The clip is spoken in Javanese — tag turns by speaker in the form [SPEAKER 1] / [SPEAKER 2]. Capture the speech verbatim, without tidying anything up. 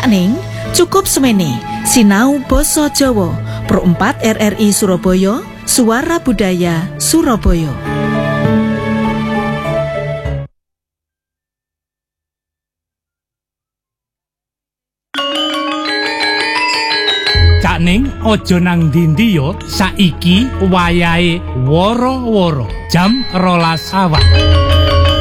[SPEAKER 1] Ning, cukup semene sinau basa Jawa. Pro empat R R I Surabaya, Suara Budaya Surabaya.
[SPEAKER 2] Cak Ning, ojo nang ndi-ndi yo, saiki wayahe woro-woro jam rolas awak.